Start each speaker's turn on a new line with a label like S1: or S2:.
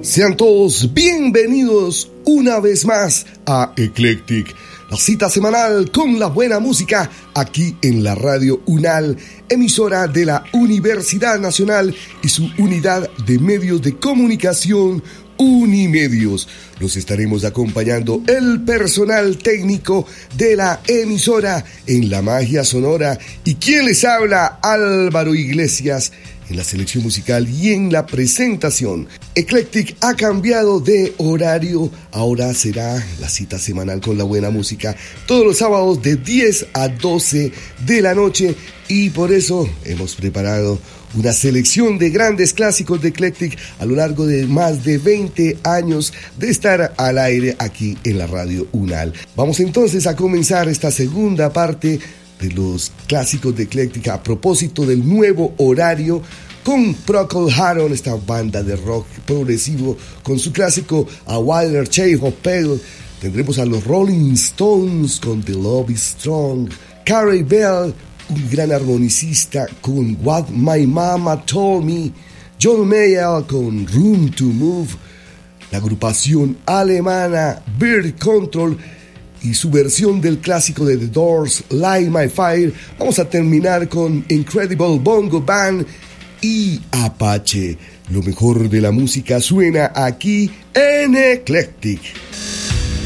S1: Sean todos bienvenidos una vez más a Eclectic, la cita semanal con la buena música aquí en la Radio UNAL, emisora de la Universidad Nacional y su unidad de medios de comunicación Unimedios. Los estaremos acompañando el personal técnico de la emisora en la magia sonora y quien les habla, Álvaro Iglesias, en la selección musical y en la presentación. Eclectic ha cambiado de horario, ahora será la cita semanal con la buena música todos los sábados de 10 a 12 de la noche y por eso hemos preparado una selección de grandes clásicos de Eclectic a lo largo de más de 20 años de estar al aire aquí en la Radio UNAL. Vamos entonces a comenzar esta segunda parte de los clásicos de Eclectic a propósito del nuevo horario con Procol Harum, esta banda de rock progresivo, con su clásico A Wilder Shade of Pale. Tendremos a los Rolling Stones con The Love is Strong, Carey Bell, un gran armonicista con What My Mama Told Me, John Mayer con Room to Move, la agrupación alemana Bird Control y su versión del clásico de The Doors, Light My Fire. Vamos a terminar con Incredible Bongo Band y Apache. Lo mejor de la música suena aquí en Eclectic.